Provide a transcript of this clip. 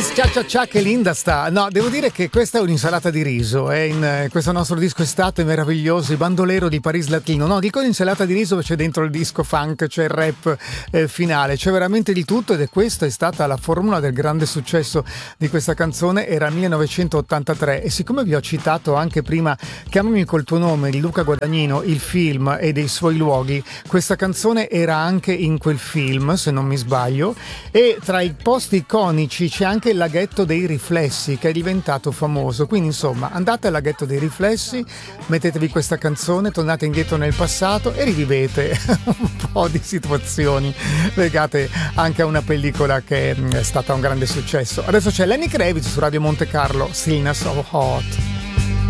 Miss Cia Cia Cia, che linda sta. No, devo dire che questa è un'insalata di riso. È in questo nostro disco estate meraviglioso, il bandolero di Paris Latino. No, dico insalata di riso perché c'è dentro il disco funk, c'è il rap finale, c'è veramente di tutto, ed è questa è stata la formula del grande successo di questa canzone. Era 1983 e siccome vi ho citato anche prima Chiamami col tuo nome di Luca Guadagnino, il film e dei suoi luoghi, questa canzone era anche in quel film, se non mi sbaglio, e tra i posti iconici c'è anche il laghetto dei riflessi che è diventato famoso. Quindi insomma, andate al laghetto dei riflessi, mettetevi questa canzone, tornate indietro nel passato e rivivete un po' di situazioni legate anche a una pellicola che è stata un grande successo. Adesso c'è Lenny Kravitz su Radio Monte Carlo, Stillness of Heart.